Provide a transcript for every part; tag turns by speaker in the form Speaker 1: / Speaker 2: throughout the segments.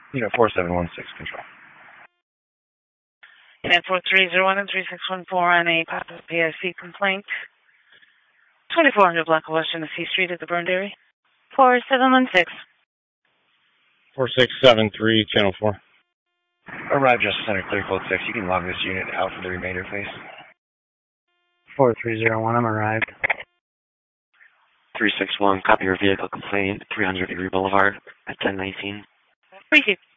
Speaker 1: Unit 4716, control.
Speaker 2: Unit 4301 and 3614 on a PIC complaint. 2400 block of West Genesee Street at the burned area. 4716.
Speaker 3: 4673, channel 4.
Speaker 1: Arrive Justice Center, clear code 6. You can log this unit out for the remainder, please.
Speaker 4: 4301, I'm arrived.
Speaker 5: 361, copy your vehicle complaint, 300 Degree Boulevard at 1019.
Speaker 2: Appreciate it.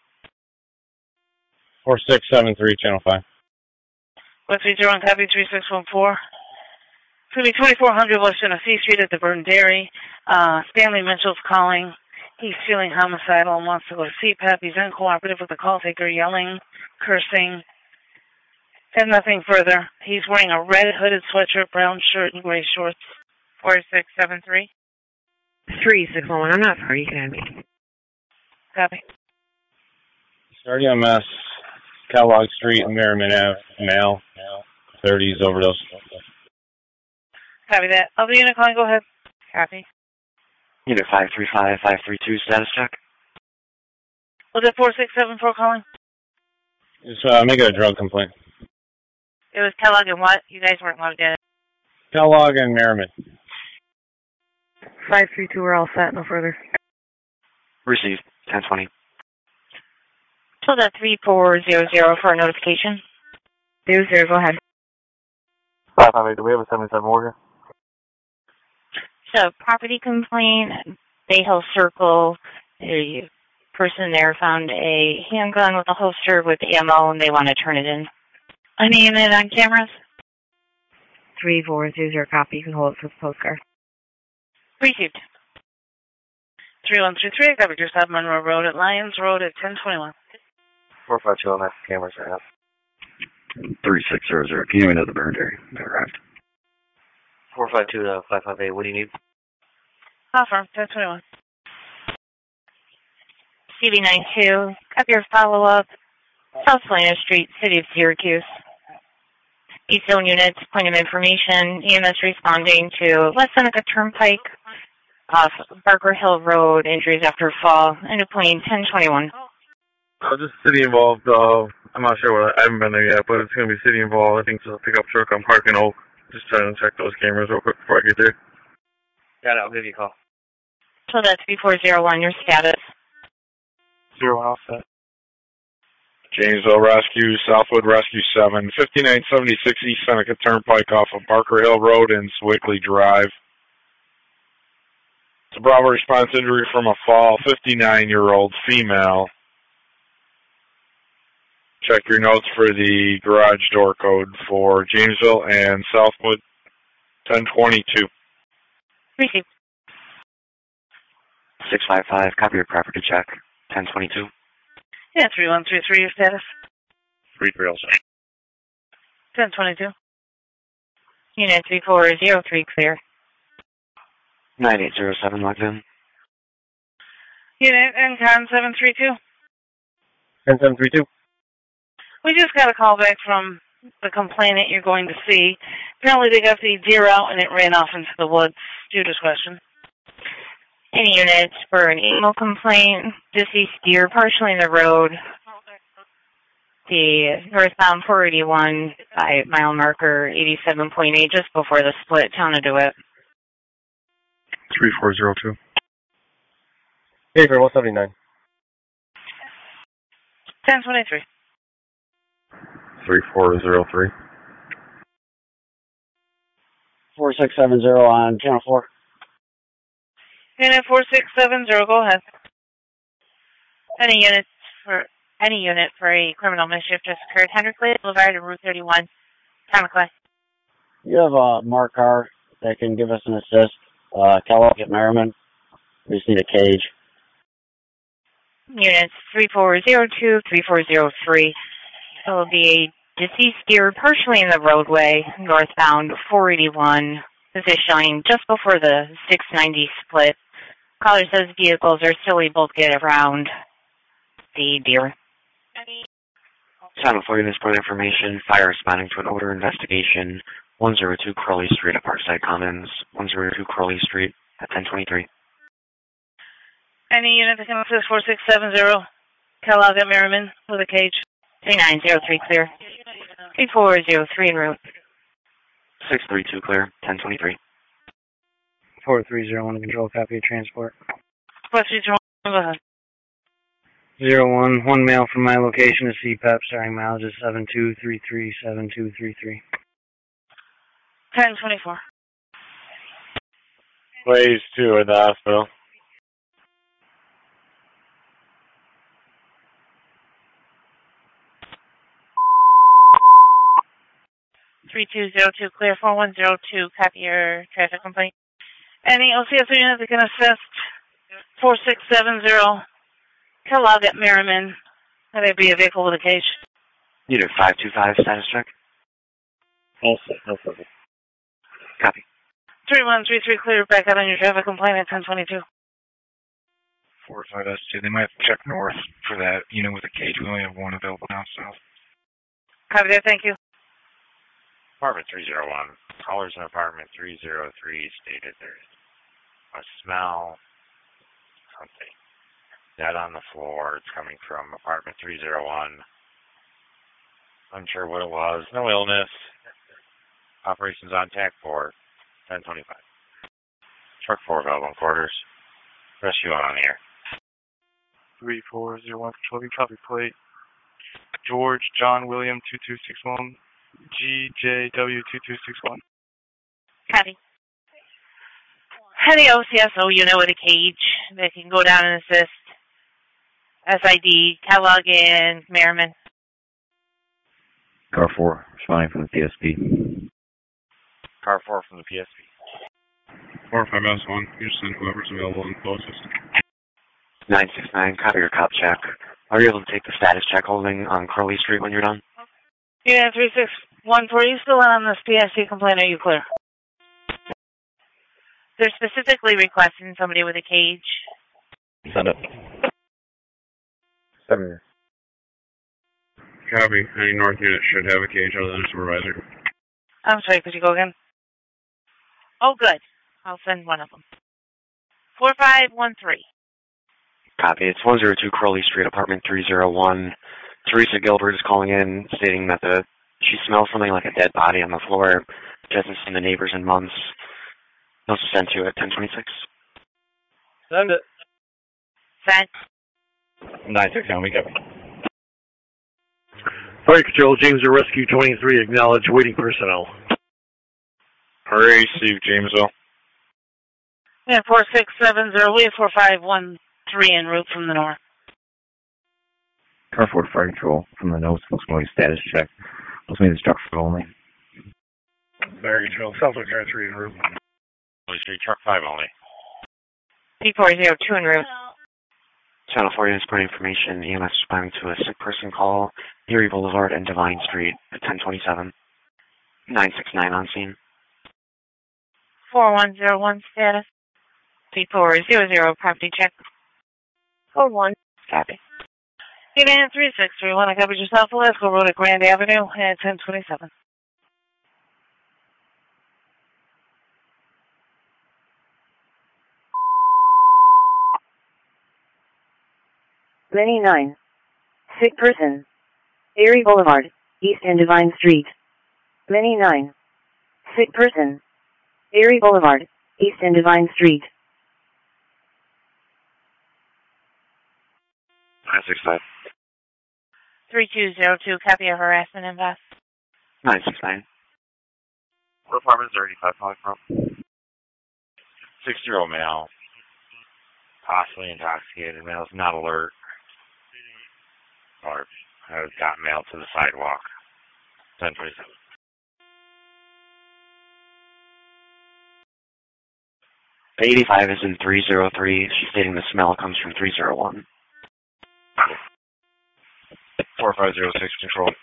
Speaker 3: 4673, channel 5.
Speaker 2: 1301, copy 3614. It's going to be 2400 West Genesee Street at the burned dairy. Stanley Mitchell's calling. He's feeling homicidal and wants to go to CPAP. He's uncooperative with the call taker, yelling, cursing, and nothing further. He's wearing a red hooded sweatshirt, brown shirt, and gray shorts. 4673.
Speaker 6: 3611, I'm not sorry, you can add me.
Speaker 2: Copy.
Speaker 3: 30 MS, Kellogg Street, Merriman Ave, male, 30s overdose.
Speaker 2: Copy that. Other unit calling, go ahead. Copy.
Speaker 5: Unit 535, 532, status check.
Speaker 2: Was it 4674 calling?
Speaker 3: Just make it a drug complaint.
Speaker 2: It was Kellogg and what? You guys weren't logged in.
Speaker 3: Kellogg and Merriman.
Speaker 6: 532, we're all set, no further.
Speaker 5: Received, 1020.
Speaker 7: So that's 3400 for a notification.
Speaker 6: 00, go ahead.
Speaker 8: 558, do we have a 77 order?
Speaker 7: So, property complaint, Bay Hill Circle, a person there found a handgun with a holster with ammo and they want to turn it in. Any unit on cameras?
Speaker 6: 3400, copy, you can hold it for the postcard.
Speaker 2: Received. 3133, covered your South Monroe Road at Lyons Road at 1021.
Speaker 8: 452 on that cameras right now.
Speaker 1: 3600, can you into the burned area? I arrived.
Speaker 8: 452 to 558, what do you need?
Speaker 2: Confirm, 1021.
Speaker 7: CB92, copy your follow-up, South Salina Street, City of Syracuse. East Zone units, point of information, EMS responding to West Seneca Turnpike off Barker Hill Road, injuries after fall, into plane 1021.
Speaker 8: Just city involved, I'm not sure what, I haven't been there yet, but it's going to be city involved. I think it's a pickup truck on Park and Oak. Just trying to check those cameras real quick before I get there. Got it, I'll give you a call.
Speaker 7: So that's 3401, your status.
Speaker 8: 01 offset.
Speaker 3: Janesville Rescue, Southwood Rescue 7, 5976 East Seneca Turnpike off of Barker Hill Road and Swickley Drive. It's a Bravo response injury from a fall, 59-year-old female. Check your notes for the garage door code for Janesville and Southwood, 1022.
Speaker 2: Received.
Speaker 5: 655, copy your property check, 1022.
Speaker 2: Yeah, 3133, your status.
Speaker 3: 3307.
Speaker 2: 1022.
Speaker 7: Unit 3403, clear.
Speaker 5: 9807, logged in.
Speaker 2: Unit NCON 732.
Speaker 8: 10732.
Speaker 2: We just got a call back from the complainant you're going to see. Apparently they got the deer out and it ran off into the woods. Due discretion.
Speaker 7: Any units for an animal complaint, deceased deer partially in the road, the northbound 481 by mile marker 87.8 just before the split, town of DeWitt.
Speaker 8: 3402. Hey, for 179.
Speaker 2: 1023.
Speaker 3: 3403.
Speaker 4: 4670 on channel 4.
Speaker 2: Unit 4670, go ahead. Any unit for a criminal mischief just occurred. Hendrick Lake Boulevard and Route 31. Town of Clay.
Speaker 4: You have a marked car that can give us an assist. Kellogg at Merriman. We just need a cage.
Speaker 7: Units 3402, 3403. There will be a deceased deer partially in the roadway, northbound 481, positioning just before the 690 split. Caller says vehicles are still able to get around the deer.
Speaker 5: Channel 4 units point information, fire responding to an odor investigation, 102 Crowley Street at Parkside Commons, 102 Crowley Street at 1023.
Speaker 2: Any unit that can assist 4670? Kellogg at Merriman with a cage.
Speaker 7: 3903 clear. 3403 en route.
Speaker 5: 632 clear, 1023.
Speaker 4: 4301 control, copy of transport.
Speaker 2: Plus 301, go ahead.
Speaker 4: 01, one mail from my location to CPAP, starting mileage is 72337233.
Speaker 2: 1024.
Speaker 3: Phase 2 at the hospital.
Speaker 2: Clear, 4102, copy your traffic complaint. Any OCS unit that can assist 4670, Kellogg at Merriman. That may be a vehicle with a cage.
Speaker 5: Unit 525, status check.
Speaker 4: All set, no further.
Speaker 5: Copy.
Speaker 2: 3133 clear, back out on your traffic complaint at 1022.
Speaker 1: 45S2, they might have to check north for that unit with a cage. We only have one available down south.
Speaker 2: Copy that, thank you.
Speaker 9: Apartment 301. Callers in apartment 303 stated there's a smell, something dead on the floor. It's coming from apartment 301. Unsure what it was. No illness. Operations on TAC 4, 1025. Truck 4 available in quarters. Rescue on the air.
Speaker 8: 3401 control, copy plate. George John William 2261. GJW2261.
Speaker 2: Copy. Any OCSO unit with a cage that can go down and assist. SID, Kellogg and Merriman.
Speaker 10: Car 4, responding from the PSP.
Speaker 9: Car 4 from the PSP.
Speaker 3: 45S1, you just send whoever's available in closest.
Speaker 5: 969, copy your cop check. Are you able to take the status check holding on Crowley Street when you're done?
Speaker 2: Yeah, 3614, you still on this PSC complaint, are you clear? They're specifically requesting somebody with a cage.
Speaker 10: Send it. 7 years.
Speaker 3: Copy. Any north unit should have a cage other than a supervisor.
Speaker 2: I'm sorry, could you go again? Oh, good. I'll send one of them. 4513.
Speaker 5: Copy. It's 102 Crowley Street, apartment 301. Teresa Gilbert is calling in, stating that she smells something like a dead body on the floor. She hasn't seen the neighbors in months. Also sent to at 1026.
Speaker 8: Send it.
Speaker 2: Sent.
Speaker 10: 969, we copy.
Speaker 11: Fire Control, James Rescue 23, acknowledge waiting personnel.
Speaker 3: Receive, Jamesville.
Speaker 2: Yeah, 4670, we have 4513 en route from the north.
Speaker 10: Car 4 Fire Control, from the notes, looks like status check. Looks like it's truck 4 only.
Speaker 11: Fire Control, Southwood Car 3 en route.
Speaker 9: Street, truck 5 only.
Speaker 7: P402 en route.
Speaker 5: Channel 4 units put information. EMS responding to a sick person call. Erie Boulevard and Divine Street at 1027. 969 on scene.
Speaker 2: 4101 status.
Speaker 7: P400 property check.
Speaker 2: 41.
Speaker 5: Copy.
Speaker 2: Union 3631, I covered yourself. Let's go road at Grand Avenue at 1027.
Speaker 12: Many 9. Sick person. Erie Boulevard, East and Divine Street. Many 9. Sick person. Erie Boulevard, East and Divine Street.
Speaker 5: 965.
Speaker 2: 3202, copy of harassment inbox.
Speaker 5: 969.
Speaker 9: What apartment is 35 calling from? 6-year-old male. Possibly intoxicated. Male's not alert. Or has got mail to the sidewalk. 1027.
Speaker 5: The 85 is in 303. She's stating the smell comes from 301.
Speaker 3: 4506 control.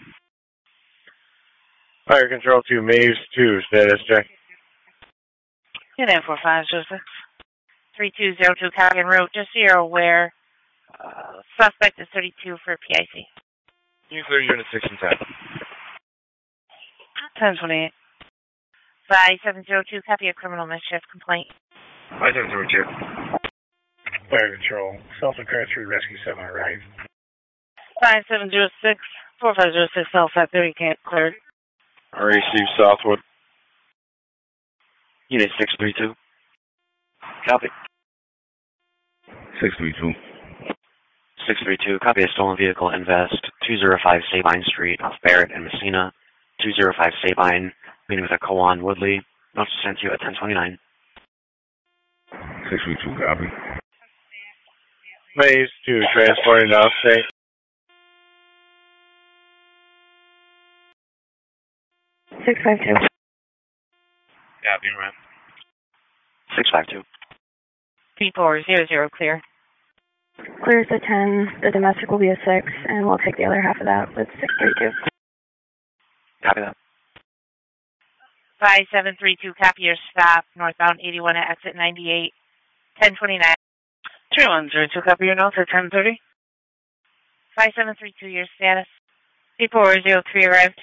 Speaker 3: Fire Control 2, Maves 2, status check.
Speaker 2: Unit 4506. 3202, copy en route. Just so you're aware, suspect is 32 for PIC.
Speaker 3: You clear unit 6 and 10.
Speaker 2: 1028. By 702, copy of criminal mischief complaint.
Speaker 3: 5702.
Speaker 11: Fire Control, Southwood Car 3 Rescue 7 arrived.
Speaker 2: 5706, 4506 Alpha 30 can't cleared.
Speaker 3: RAC Southwood.
Speaker 5: Unit 632.
Speaker 10: Copy.
Speaker 13: 632.
Speaker 5: 632, copy a stolen vehicle, Invest, 205 Sabine Street, off Barrett and Messina, 205 Sabine, meeting with a Koan Woodley. Notes sent to you at 1029.
Speaker 13: 632, copy.
Speaker 3: Maze 2, transporting to upstate.
Speaker 6: Six 652.
Speaker 3: Copy, man.
Speaker 5: 652.
Speaker 7: 3400 clear.
Speaker 6: Clears the 10, the domestic will be a 6, and we'll take the other half of that with 632.
Speaker 5: Copy that.
Speaker 7: 5732, copy your stop, northbound 81 at exit 98, 1029.
Speaker 2: 3102, copy your notes at 1030.
Speaker 7: 5732, your status. 3403 arrived.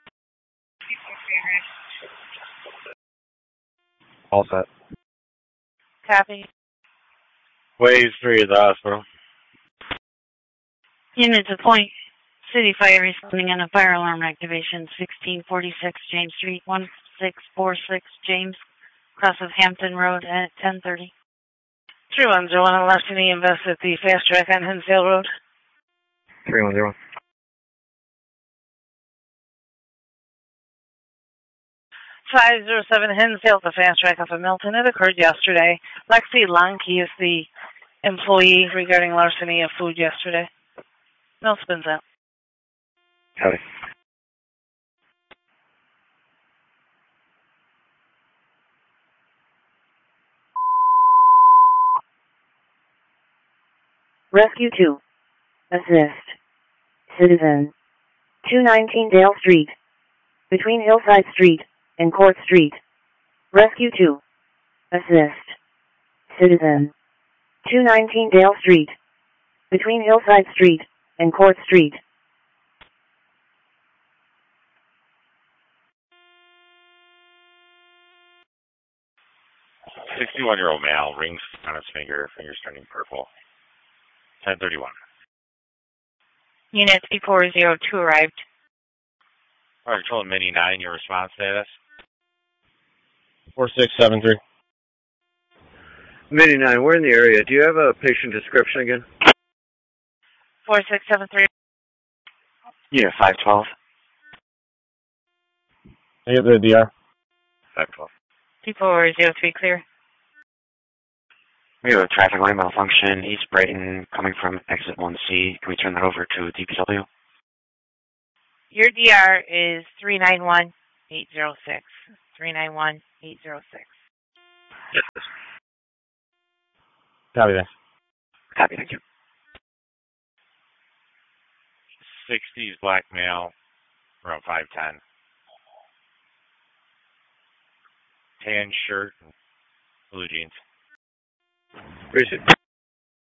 Speaker 10: All set.
Speaker 7: Copy.
Speaker 3: Waves 3 at the hospital.
Speaker 2: Unit to point. City Fire responding on a fire alarm activation. 1646 James Street, 1646 James, cross of Hampton Road at 1030. 3101 on Larceny Invest at the fast track on Hinsdale Road.
Speaker 10: 310.
Speaker 2: 507 Hinsdale, the fast track off of Milton. It occurred yesterday. Lexi Lonke is the employee regarding larceny of food yesterday. No spins out.
Speaker 10: Copy.
Speaker 12: Rescue 2. Assist. Citizen. 219 Dale Street. Between Hillside Street and Court Street. Rescue 2. Assist. Citizen. 219 Dale Street. Between Hillside Street and Court Street.
Speaker 9: A 61-year-old male, rings on his finger, fingers turning purple. 1031.
Speaker 7: Unit 3402 arrived.
Speaker 9: All right, control Mini 9, your response status?
Speaker 11: 4673.
Speaker 8: Mini 9, we're in the area. Do you have a patient description again?
Speaker 2: 4673.
Speaker 5: Unit 512.
Speaker 11: I get the DR.
Speaker 9: 512.
Speaker 7: 3403 clear.
Speaker 5: We have a traffic light malfunction, East Brighton, coming from exit 1C. Can we turn that over to DPW?
Speaker 7: Your DR is 391806. 391806.
Speaker 11: Copy that.
Speaker 5: Copy, thank you.
Speaker 9: 60s black male, around 5'10". Tan shirt, blue jeans.
Speaker 8: Appreciate it.